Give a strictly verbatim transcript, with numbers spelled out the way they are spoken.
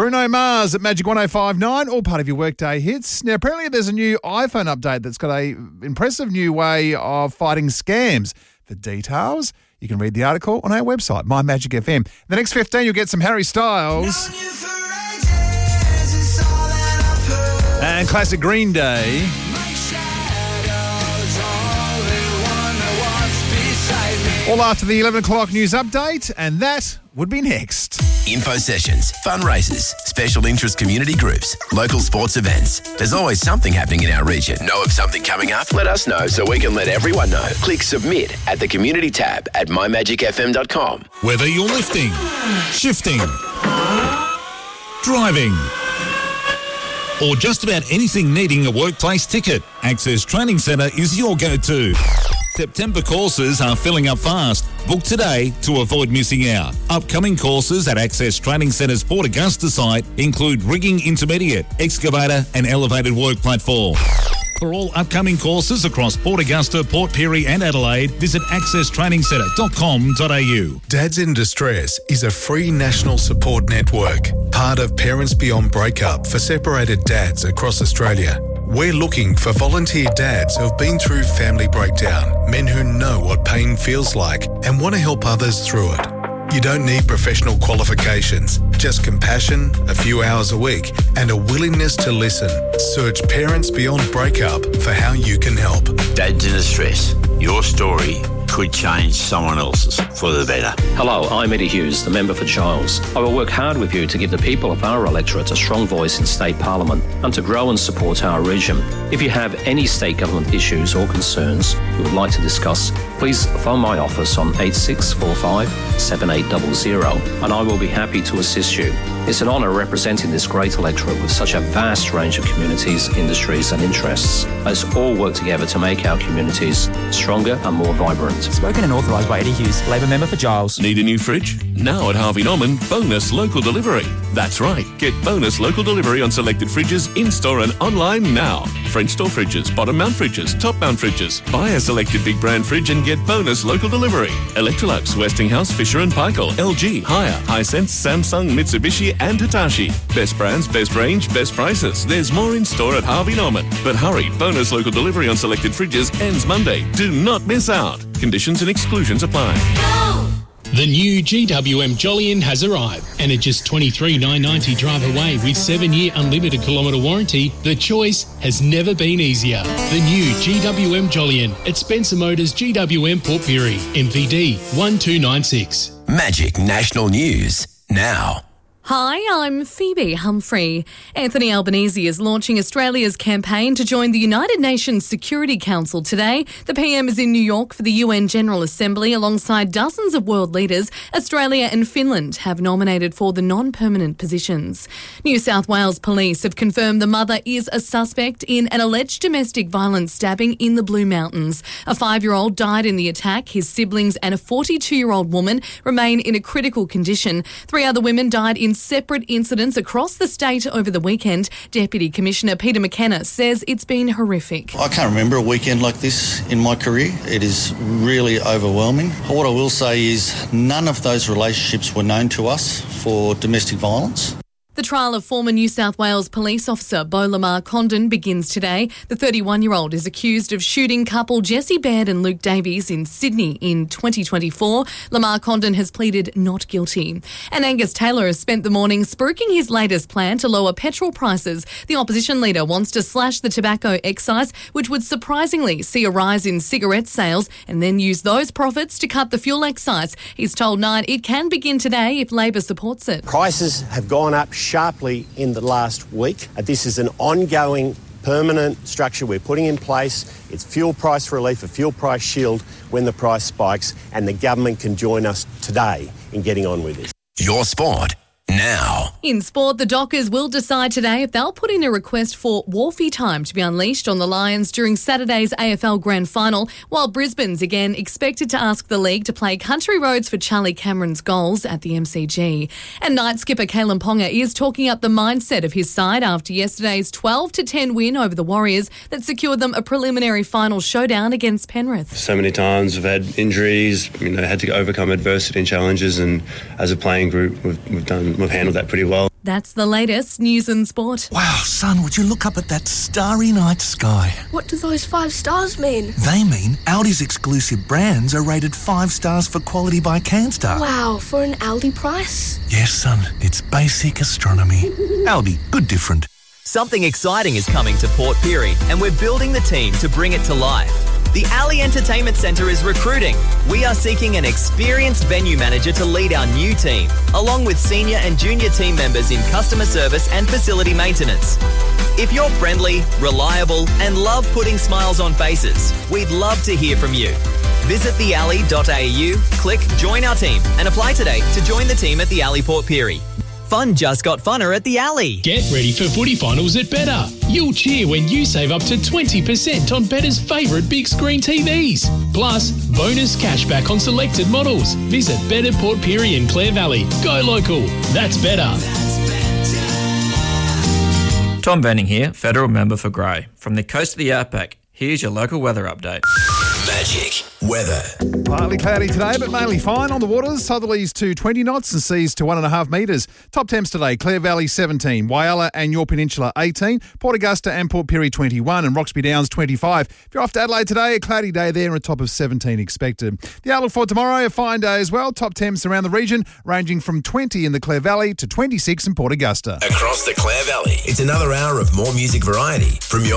Bruno Mars at Magic one oh five point nine, all part of your workday hits. Now, apparently there's a new iPhone update that's got a impressive new way of fighting scams. For details, you can read the article on our website, My Magic F M. The next fifteen, you'll get some Harry Styles. And classic Green Day. All after the eleven o'clock news update, and that would be next. Info sessions, fundraisers, special interest community groups, local sports events. There's always something happening in our region. Know of something coming up? Let us know so we can let everyone know. Click submit at the community tab at my magic f m dot com. Whether you're lifting, shifting, driving, or just about anything needing a workplace ticket, Access Training Centre is your go-to. September courses are filling up fast. Book today to avoid missing out. Upcoming courses at Access Training Centre's Port Augusta site include rigging intermediate, excavator and elevated work platform. For all upcoming courses across Port Augusta, Port Pirie and Adelaide, visit access training centre dot com dot a u. Dads in Distress is a free national support network, part of Parents Beyond Breakup for separated dads across Australia. We're looking for volunteer dads who have been through family breakdown, men who know what pain feels like and want to help others through it. You don't need professional qualifications, just compassion, a few hours a week, and a willingness to listen. Search Parents Beyond Breakup for how you can help. Dads in Distress, your story could change someone else's for the better. Hello, I'm Eddie Hughes, the member for Giles. I will work hard with you to give the people of our electorate a strong voice in state parliament and to grow and support our region. If you have any state government issues or concerns you would like to discuss, please phone my office on eight six four five, seven eight zero zero and I will be happy to assist you. It's an honour representing this great electorate with such a vast range of communities, industries and interests. Let's all work together to make our communities stronger and more vibrant. Spoken and authorised by Eddie Hughes, Labor member for Giles. Need a new fridge? Now at Harvey Norman, bonus local delivery. That's right, get bonus local delivery on selected fridges in-store and online now. French door fridges, bottom mount fridges, top mount fridges. Buy a selected big brand fridge and get bonus local delivery. Electrolux, Westinghouse, Fisher and Paykel, L G, Haier, Hisense, Samsung, Mitsubishi and Hitachi. Best brands, best range, best prices. There's more in store at Harvey Norman. But hurry, bonus local delivery on selected fridges ends Monday. Do not miss out. Conditions and exclusions apply. The new G W M Jolyon has arrived, and at just twenty-three thousand nine hundred ninety drive away with seven-year unlimited kilometre warranty, the choice has never been easier. The new G W M Jolyon at Spencer Motors G W M Port Pirie, M V D one two nine six. Magic National News now. Hi, I'm Phoebe Humphrey. Anthony Albanese is launching Australia's campaign to join the United Nations Security Council today. The P M is in New York for the U N General Assembly alongside dozens of world leaders. Australia and Finland have nominated for the non-permanent positions. New South Wales Police have confirmed the mother is a suspect in an alleged domestic violence stabbing in the Blue Mountains. A five-year-old died in the attack. His siblings and a forty-two-year-old woman remain in a critical condition. Three other women died in separate incidents across the state over the weekend. Deputy Commissioner Peter McKenna says it's been horrific. I can't remember a weekend like this in my career. It is really overwhelming. What I will say is none of those relationships were known to us for domestic violence. The trial of former New South Wales police officer Beau Lamar Condon begins today. The thirty-one-year-old is accused of shooting couple Jesse Baird and Luke Davies in Sydney in twenty twenty-four. Lamar Condon has pleaded not guilty. And Angus Taylor has spent the morning spruiking his latest plan to lower petrol prices. The opposition leader wants to slash the tobacco excise, which would surprisingly see a rise in cigarette sales and then use those profits to cut the fuel excise. He's told Nine it can begin today if Labor supports it. Prices have gone up sharply in the last week. This is an ongoing permanent structure we're putting in place. It's fuel price relief, a fuel price shield when the price spikes, and the government can join us today in getting on with this. Your sport now. In sport, the Dockers will decide today if they'll put in a request for Wharfie time to be unleashed on the Lions during Saturday's A F L Grand Final, while Brisbane's again expected to ask the league to play Country Roads for Charlie Cameron's goals at the M C G. And night skipper Kalen Ponga is talking up the mindset of his side after yesterday's twelve to ten win over the Warriors that secured them a preliminary final showdown against Penrith. So many times we've had injuries, you know, had to overcome adversity and challenges, and as a playing group we've, we've done We've handled that pretty well. That's the latest news and sport. Wow, son, would you look up at that starry night sky? What do those five stars mean? They mean Aldi's exclusive brands are rated five stars for quality by CanStar. Wow, for an Aldi price? Yes, son, it's basic astronomy. Aldi, good different. Something exciting is coming to Port Pirie, and we're building the team to bring it to life. The Alley Entertainment Centre is recruiting. We are seeking an experienced venue manager to lead our new team, along with senior and junior team members in customer service and facility maintenance. If you're friendly, reliable, and love putting smiles on faces, we'd love to hear from you. Visit the alley dot a u, click Join Our Team, and apply today to join the team at the Alley Port Pirie. Fun just got funner at the Alley. Get ready for footy finals at Better. You'll cheer when you save up to twenty percent on Better's favourite big screen T Vs. Plus, bonus cashback on selected models. Visit Better Port Pirie in Clare Valley. Go local. That's Better. Tom Benning here, Federal Member for Grey. From the coast of the Outback, here's your local weather update. Magic weather. Partly cloudy today, but mainly fine on the waters. Southerlies to twenty knots and seas to one and a half metres. Top temps today: Clare Valley seventeen, Whyalla and your Peninsula eighteen, Port Augusta and Port Pirie twenty-one, and Roxby Downs twenty-five. If you're off to Adelaide today, a cloudy day there and a top of seventeen expected. The outlook for tomorrow: a fine day as well. Top temps around the region, ranging from twenty in the Clare Valley to twenty-six in Port Augusta. Across the Clare Valley, it's another hour of more music variety from your